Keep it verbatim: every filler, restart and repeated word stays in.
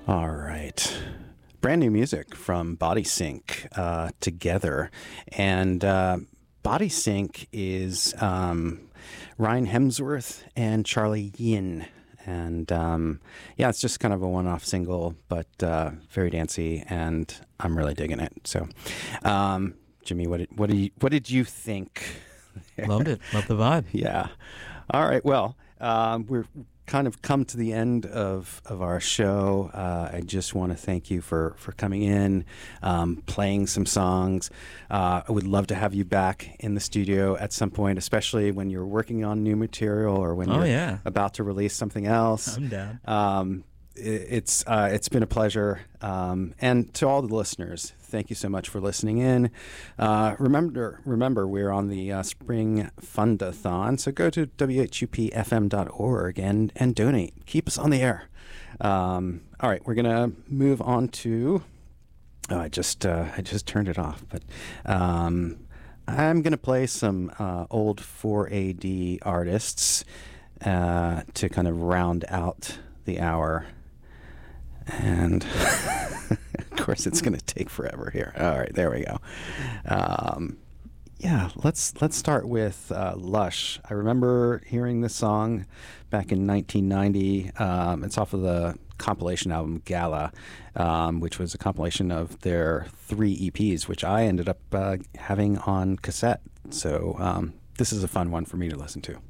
All right. Brand new music from Body Sync, uh, Together. And uh, Body Sync is um, Ryan Hemsworth and Charlie Yin. And um, yeah, it's just kind of a one-off single, but uh, very dancey, and I'm really digging it. So, um, Jimmy, what did, what did you, what did you think? Loved it. Loved the vibe. Yeah. All right. Well, um, we're kind of come to the end of, of our show. Uh, I just want to thank you for, for coming in, um, playing some songs. Uh, I would love to have you back in the studio at some point, especially when you're working on new material or when Oh, you're yeah. about to release something else. I'm down. Um, it, it's uh, it's been a pleasure. Um, and to all the listeners, thank you so much for listening in. Uh, remember, remember, we're on the uh, Spring Fundathon, so go to W H U P F M dot org and, and donate. Keep us on the air. Um, all right, we're going to move on to... Oh, I just uh, I just turned it off, but um, I'm going to play some uh, old four A D artists uh, to kind of round out the hour. And of course, it's going to take forever here. All right, there we go. Um, yeah, let's let's start with uh, Lush. I remember hearing this song back in nineteen ninety. Um, it's off of the compilation album Gala, um, which was a compilation of their three E Ps, which I ended up uh, having on cassette. So um, this is a fun one for me to listen to.